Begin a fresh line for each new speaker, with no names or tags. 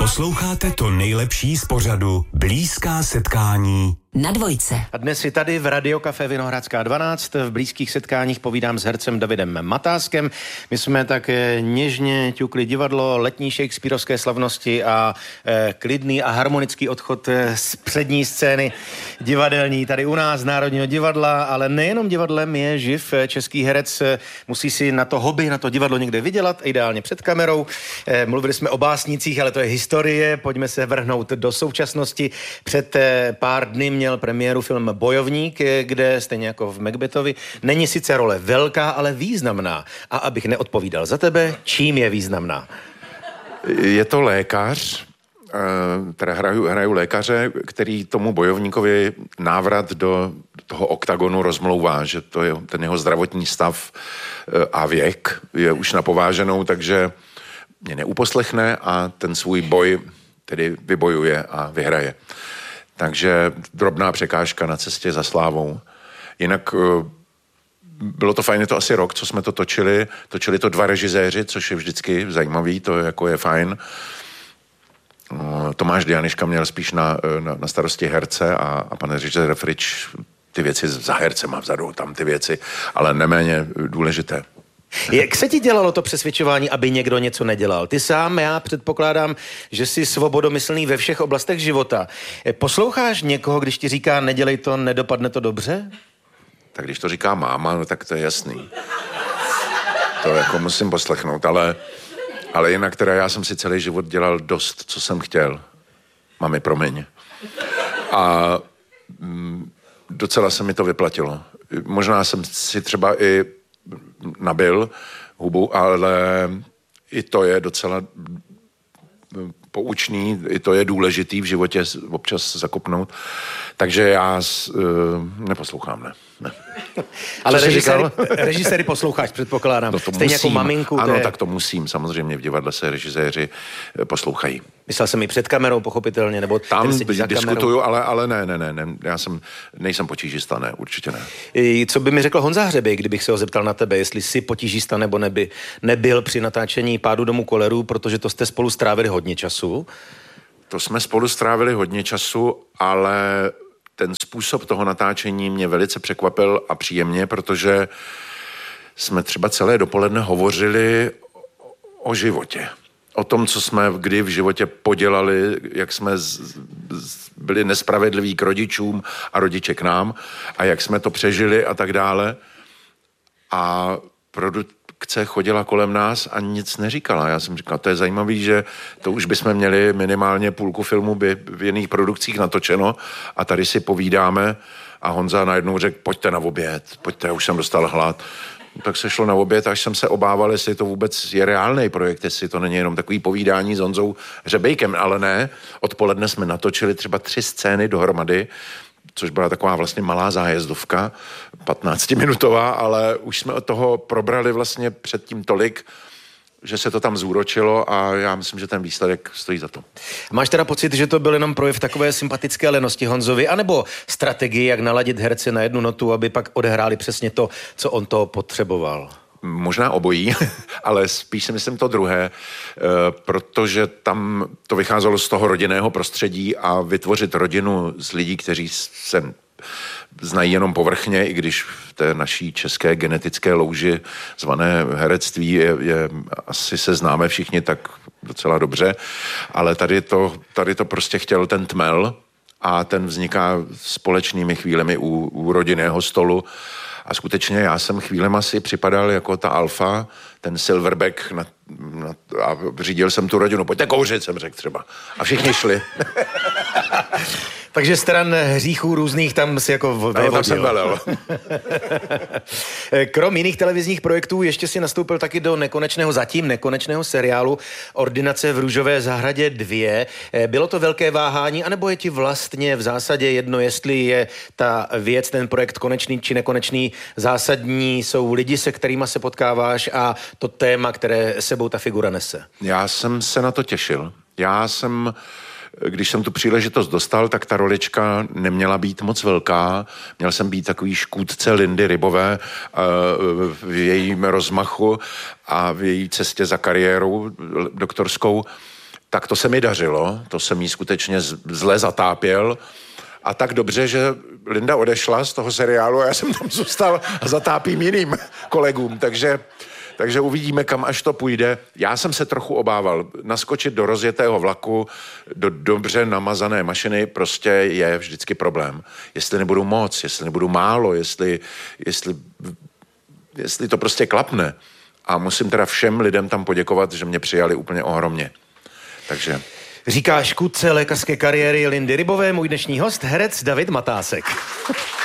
Posloucháte to nejlepší z pořadu Blízká setkání
na Dvojce.
A dnes si tady v Radiokafé Vinohradská 12 v blízkých setkáních povídám s hercem Davidem Matáskem. My jsme tak něžně ťukli divadlo, letní shakespearovské slavnosti a klidný a harmonický odchod z přední scény divadelní tady u nás Národního divadla, ale nejenom divadlem je živ český herec, musí si na to hobby, na to divadlo někde vydělat, ideálně před kamerou. Mluvili jsme o básnicích, ale to je historie, pojďme se vrhnout do současnosti. Před pár dny měl premiéru film Bojovník, kde stejně jako v Macbethovi není sice role velká, ale významná. A abych neodpovídal za tebe, čím je významná?
Je to lékař, teda hraju lékaře, který tomu bojovníkovi návrat do toho oktagonu rozmlouvá, že to je ten jeho zdravotní stav a věk je už napováženou, takže mě neuposlechne a ten svůj boj tedy vybojuje a vyhraje. Takže drobná překážka na cestě za slávou. Jinak bylo to fajn, je to asi rok, co jsme to točili. Točili to 2 režiséři, což je vždycky zajímavý, to jako je fajn. Tomáš Dianiška měl spíš na starosti herce a pan režisér Frič ty věci za hercema vzadu, tam ty věci, ale neméně důležité.
Jak se ti dělalo to přesvědčování, aby někdo něco nedělal? Ty sám, já předpokládám, že jsi svobodomyslný ve všech oblastech života. Posloucháš někoho, když ti říká, nedělej to, nedopadne to dobře?
Tak když to říká máma, no tak to je jasný. To jako musím poslechnout, ale jinak teda já jsem si celý život dělal dost, co jsem chtěl. Mami, promiň. A docela se mi to vyplatilo. Možná jsem si třeba i nabil hubu, ale i to je docela poučný, i to je důležitý v životě občas zakopnout. Takže já neposlouchám, ne.
Ale režiséry posloucháš, předpokládám.
No
stejně
musím.
Jako maminku.
Ano, tak to musím. Samozřejmě v divadle se režiséři poslouchají.
Myslel jsem i před kamerou, pochopitelně, nebo
tam diskutuju, ale ne. Já nejsem potížista, ne, určitě ne.
Co by mi řekl Honza Hřebej, kdybych se ho zeptal na tebe, jestli jsi potížista nebo nebyl při natáčení Pádu domu kolerů, protože to jste spolu strávili hodně času?
To jsme spolu strávili hodně času, ale ten způsob toho natáčení mě velice překvapil a příjemně, protože jsme třeba celé dopoledne hovořili o životě. O tom, co jsme kdy v životě podělali, jak jsme byli nespravedliví k rodičům a rodiče k nám a jak jsme to přežili a tak dále. A produkce chodila kolem nás a nic neříkala. Já jsem říkal, to je zajímavý, že to už bychom měli minimálně půlku filmu v jiných produkcích natočeno a tady si povídáme a Honza najednou řekl, pojďte na oběd, pojďte, já už jsem dostal hlad. Tak se šlo na oběd, až jsem se obával, jestli to vůbec je reálný projekt, jestli to není jenom takový povídání s Honzou Hřebejkem, ale ne. Odpoledne jsme natočili třeba 3 scény dohromady, což byla taková vlastně malá zájezdovka, 15minutová, ale už jsme od toho probrali vlastně předtím tolik, že se to tam zúročilo a já myslím, že ten výsledek stojí za to.
Máš teda pocit, že to byl jenom projev takové sympatické lenosti Honzovi, anebo strategii, jak naladit herce na jednu notu, aby pak odehráli přesně to, co on to potřeboval?
Možná obojí, ale spíš si myslím to druhé, protože tam to vycházelo z toho rodinného prostředí a vytvořit rodinu z lidí, kteří se znají jenom povrchně, i když v té naší české genetické louži zvané herectví je asi se známe všichni tak docela dobře, ale tady to prostě chtěl ten tmel a ten vzniká společnými chvílemi u rodinného stolu. A skutečně já jsem chvílema si připadal jako ta alfa, ten silverback a řídil jsem tu rodinu. Pojďte kouřit, jsem řekl třeba. A všichni šli.
Takže stran hříchů různých tam si jako
vévodil. Tam jsem velel.
Krom jiných televizních projektů ještě si nastoupil taky do zatím nekonečného seriálu Ordinace v Růžové zahradě 2. Bylo to velké váhání, anebo je ti vlastně v zásadě jedno, jestli je ta věc, ten projekt konečný či nekonečný, zásadní jsou lidi, se kterými se potkáváš a to téma, které sebou ta figura nese? Já
jsem se na to těšil. Když jsem tu příležitost dostal, tak ta rolička neměla být moc velká. Měl jsem být takový škůdce Lindy Rybové v jejím rozmachu a v její cestě za kariérou doktorskou. tak to se mi dařilo, to jsem jí skutečně zle zatápěl a tak dobře, že Linda odešla z toho seriálu a já jsem tam zůstal a zatápím jiným kolegům, takže uvidíme, kam až to půjde. Já jsem se trochu obával. Naskočit do rozjetého vlaku, do dobře namazané mašiny prostě je vždycky problém. Jestli nebudu moc, jestli nebudu málo, jestli to prostě klapne. A musím teda všem lidem tam poděkovat, že mě přijali úplně ohromně. Takže...
Říká škůdce lékařské kariéry Lindy Rybové, můj dnešní host, herec David Matásek.